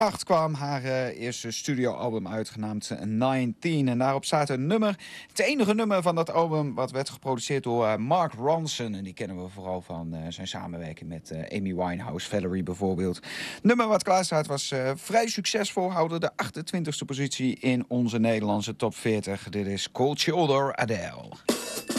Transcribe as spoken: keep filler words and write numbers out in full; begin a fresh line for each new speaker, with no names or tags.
Acht kwam haar uh, eerste studioalbum uit, genaamd negentien. En daarop staat een nummer, het enige nummer van dat album, wat werd geproduceerd door uh, Mark Ronson. En die kennen we vooral van uh, zijn samenwerking met uh, Amy Winehouse, Valerie bijvoorbeeld. Het nummer wat klaar staat was uh, vrij succesvol, houden de achtentwintigste positie in onze Nederlandse top veertig. Dit is Cold Shoulder, Adele.